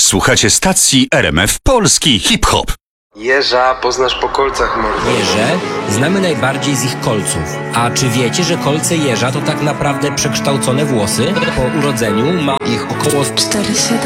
Słuchacie stacji RMF Polski Hip-Hop. Jeża poznasz po kolcach, mordo. Jeże znamy najbardziej z ich kolców. A czy wiecie, że kolce jeża to tak naprawdę przekształcone włosy? Po urodzeniu ma ich około 4-7